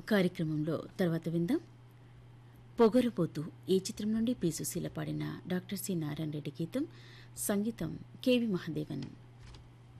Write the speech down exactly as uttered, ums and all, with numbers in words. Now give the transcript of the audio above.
కార్యక్రమంలో తర్వాత విందాం పొగరపోతూ ఈ చిత్రం నుండి పి సుశీల పాడిన డాక్టర్ సి నారాయణ రెడ్డి గీతం సంగీతం కెవి మహాదేవన్.